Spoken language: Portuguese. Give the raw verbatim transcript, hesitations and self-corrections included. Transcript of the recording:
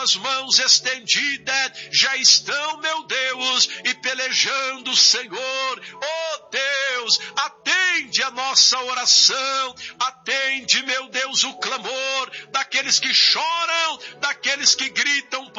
tuas mãos estendidas já estão, meu Deus, e pelejando, Senhor. Oh Deus, atende a nossa oração, atende, meu Deus, o clamor daqueles que choram, daqueles que gritam